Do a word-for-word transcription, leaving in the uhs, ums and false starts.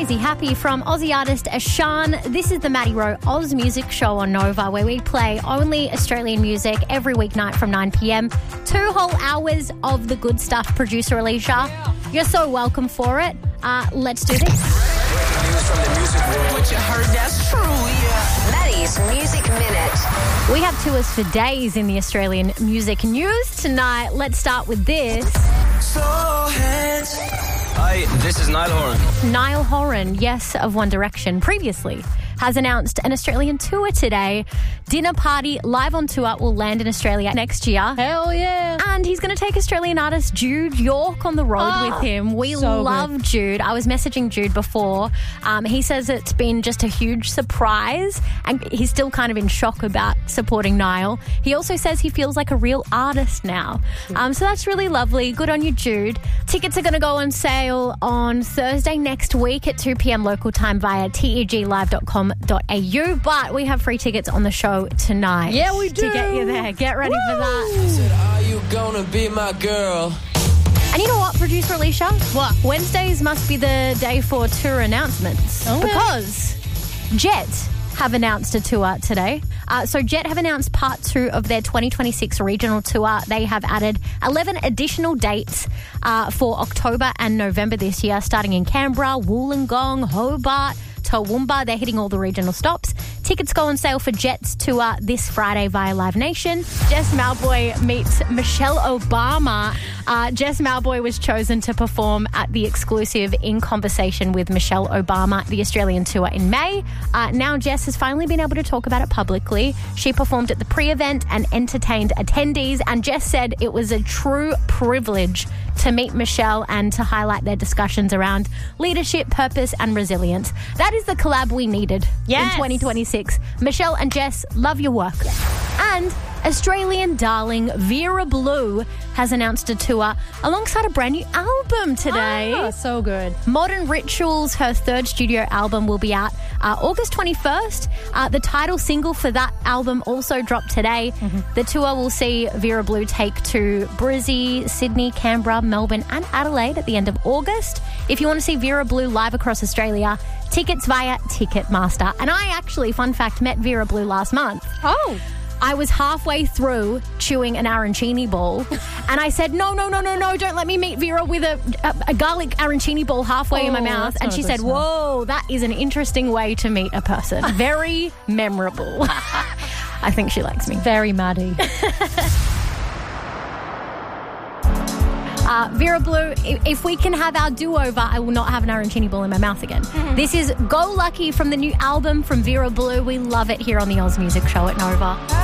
Crazy Happy from Aussie artist Ashan. This is the Maddie Rowe Oz Music Show on Nova, where we play only Australian music every weeknight from nine p.m. Two whole hours of the good stuff. Producer Alicia, you're so welcome for it. Uh, let's do this. News from the music world. What you heard, that's true, yeah. Maddie's Music Minute. We have tours for days in the Australian music news tonight. Let's start with this. So hands. Hi, this is Niall Horan. Niall Horan, yes, of One Direction, previously has announced an Australian tour today. Dinner Party live on tour will land in Australia next year. Hell yeah. And he's going to take Australian artist Jude York on the road Oh, with him. We so love good. Jude. I was messaging Jude before. Um, he says it's been just a huge surprise and he's still kind of in shock about supporting Niall. He also says he feels like a real artist now. Um, so that's really lovely. Good on you, Jude. Tickets are going to go on sale on Thursday next week at two p.m. local time via T E G live dot com dot a u. But we have free tickets on the show tonight. Yeah, we To do. get you there. Get ready for that. Said, are you gonna be my girl? And you know what, producer Alicia? What? Wednesdays must be the day for tour announcements. Oh, yeah. Because Jet have announced a tour today. Uh, so Jet have announced part two of their twenty twenty-six regional tour. They have added eleven additional dates uh, for October and November this year, starting in Canberra, Wollongong, Hobart, Toowoomba. They're hitting all the regional stops. Tickets go on sale for Jet's tour this Friday via Live Nation. Jess Malboy meets Michelle Obama. Uh, Jess Malboy was chosen to perform at the exclusive In Conversation with Michelle Obama, the Australian tour in May. Uh, now Jess has finally been able to talk about it publicly. She performed at the pre-event and entertained attendees, and Jess said it was a true privilege to meet Michelle and to highlight their discussions around leadership, purpose and resilience. That is the collab we needed Yes. in twenty twenty-six. Michelle and Jess, love your work. And Australian darling Vera Blue has announced a tour alongside a brand new album today. Oh, so good. Modern Rituals, her third studio album, will be out uh, August twenty-first. Uh, the title single for that album also dropped today. Mm-hmm. The tour will see Vera Blue take to Brizzy, Sydney, Canberra, Melbourne and Adelaide at the end of August. If you want to see Vera Blue live across Australia, tickets via Ticketmaster. And I actually, fun fact, met Vera Blue last month. Oh. I was halfway through chewing an arancini ball and I said, no, no, no, no, no, don't let me meet Vera with a, a, a garlic arancini ball halfway in my Oh, mouth. that's And not she a good said, smell. whoa, that is an interesting way to meet a person. Very memorable. I think she likes me. Very Maddie. Uh, Vera Blue, if, if we can have our do-over, I will not have an arancini ball in my mouth again. This is Go Lucky from the new album from Vera Blue. We love it here on the Oz Music Show at Nova.